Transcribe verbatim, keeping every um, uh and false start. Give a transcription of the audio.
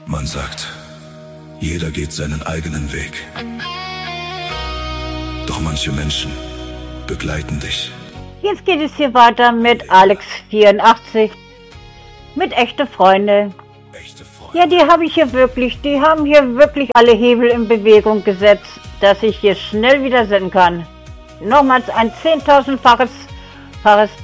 Man sagt, jeder geht seinen eigenen Weg. Doch manche Menschen begleiten dich. Jetzt geht es hier weiter mit Alex vierundachtzig, mit echte Freunde. Echte Freunde. Ja, die habe ich hier wirklich, die haben hier wirklich alle Hebel in Bewegung gesetzt, dass ich hier schnell wieder senden kann. Nochmals ein zehntausendfaches faches